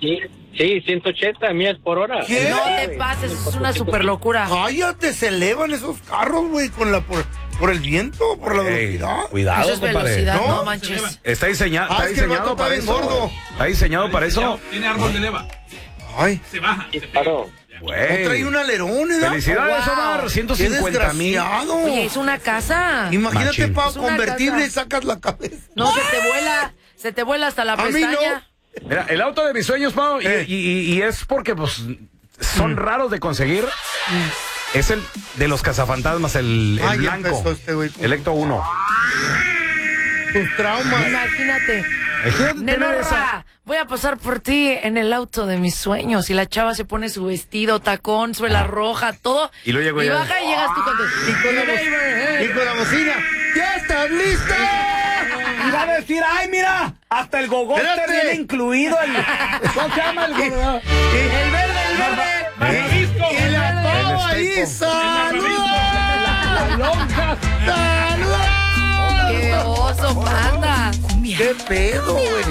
Sí, 180 millas por hora. ¿Qué? No te pases, es una super locura. Cállate, se elevan esos carros, güey, por el viento, por la velocidad. Cuidado, Eso es compadre. velocidad, ¿No? no manches. Está diseñado, Ah, es que el vato para está bien eso. gordo. Está diseñado para eso. Tiene árbol de leva. Ay, Se baja. Se Claro. Güey. no trae un alerón, ¿eh? Felicidades, Wow. Omar. ¡Qué 150,000. desgraciado! Oye, es una casa. Imagínate, Machín. para Es una convertible casa. y sacas la cabeza. No, se te vuela hasta la A mí no. pestaña. Mira, el auto de mis sueños, Pau, y es porque pues son raros de conseguir. Es el de los cazafantasmas, el Ay, blanco. empezó este güey. El Ecto 1. Tus traumas. Imagínate. Imagínate tener esa. Nenorra, voy a pasar por ti en el auto de mis sueños. Y la chava se pone su vestido, tacón, suela roja, todo. Y luego y ya- baja y llegas tú con tu... Y con la bocina. ¡Ya estás lista! Iba a decir, ay, mira, hasta el gogote Espérate. viene incluido. ¿Cómo se llama el gogote? El verde. Malvavisco. Y la toma ahí. esteco. ¡Saludos! ¡Saludos! ¡Qué oso, panda! ¿Qué pedo, güey?